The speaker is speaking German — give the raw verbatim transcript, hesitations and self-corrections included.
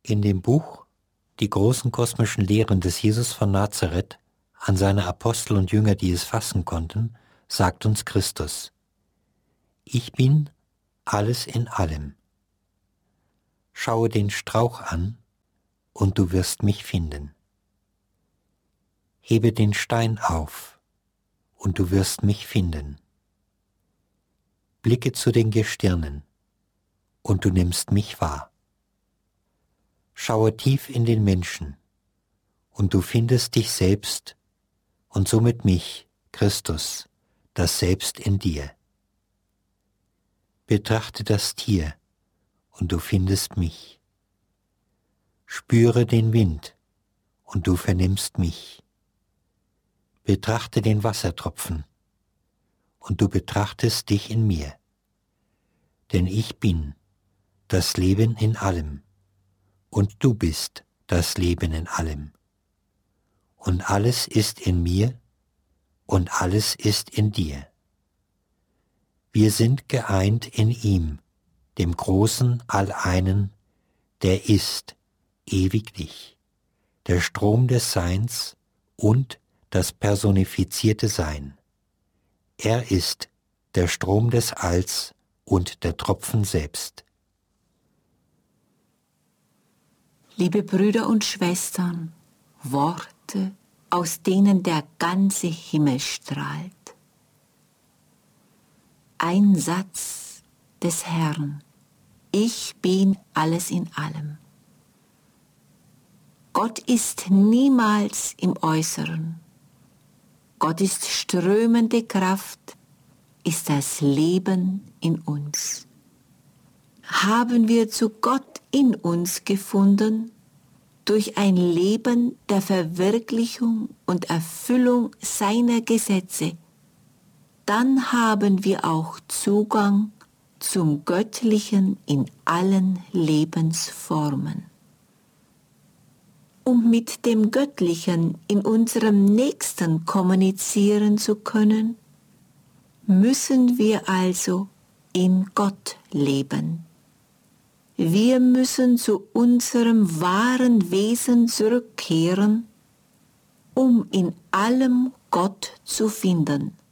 In dem Buch Die großen kosmischen Lehren des Jesus von Nazareth an seine Apostel und Jünger, die es fassen konnten, sagt uns Christus: Ich bin alles in allem. Schaue den Strauch an, und du wirst mich finden. Hebe den Stein auf, und du wirst mich finden. Blicke zu den Gestirnen, und du nimmst mich wahr. Schaue tief in den Menschen, und du findest dich selbst und somit mich, Christus, das Selbst in dir. Betrachte das Tier, und du findest mich. Spüre den Wind, und du vernimmst mich. Betrachte den Wassertropfen, und du betrachtest dich in mir. Denn ich bin das Leben in allem, und du bist das Leben in allem. Und alles ist in mir, und alles ist in dir. Wir sind geeint in ihm, dem großen Alleinen, der ist ewiglich, der Strom des Seins und das personifizierte Sein. Er ist der Strom des Alls und der Tropfen selbst. Liebe Brüder und Schwestern, Worte, aus denen der ganze Himmel strahlt. Ein Satz des Herrn: Ich bin alles in allem. Gott ist niemals im Äußeren. Gott ist strömende Kraft, ist das Leben in uns. Haben wir zu Gott in uns gefunden, durch ein Leben der Verwirklichung und Erfüllung seiner Gesetze, dann haben wir auch Zugang zum Göttlichen in allen Lebensformen. Um mit dem Göttlichen in unserem Nächsten kommunizieren zu können, müssen wir also in Gott leben. Wir müssen zu unserem wahren Wesen zurückkehren, um in allem Gott zu finden.